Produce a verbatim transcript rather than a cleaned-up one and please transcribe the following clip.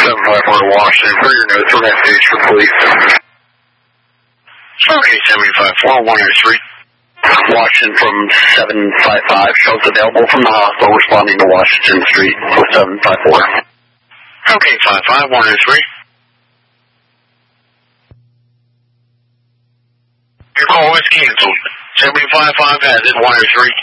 seven five four to Washington. For your notes for message for police. Okay, seven five four, one oh three. Washington from seven five five. Shows available from the hospital responding to Washington Street with seven five four. Okay, five five, one oh three. Your call is canceled. seven five five has it, one oh three.